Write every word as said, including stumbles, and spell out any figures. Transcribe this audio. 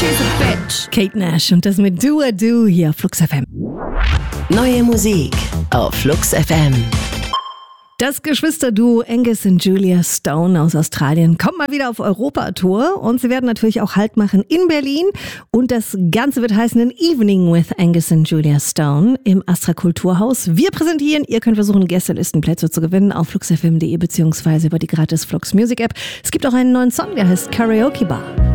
she's a bitch. Kate Nash und das mit Do a Do hier auf Flux F M. Neue Musik auf Flux F M. Das Geschwisterduo Angus und Julia Stone aus Australien kommt mal wieder auf Europa-Tour und sie werden natürlich auch Halt machen in Berlin. Und das Ganze wird heißen An Evening with Angus und Julia Stone im Astra Kulturhaus. Wir präsentieren, ihr könnt versuchen, Gästelistenplätze zu gewinnen auf flux f m punkt de beziehungsweise über die gratis Flux Music App. Es gibt auch einen neuen Song, der heißt Karaoke Bar.